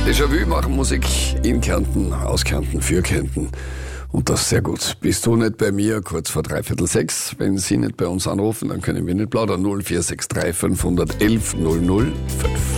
Déjà-vu machen Musik in Kärnten, aus Kärnten, für Kärnten. Und das sehr gut. Bist du nicht bei mir, kurz vor 5:45. Wenn Sie nicht bei uns anrufen, dann können wir nicht plaudern. 0463 511 005.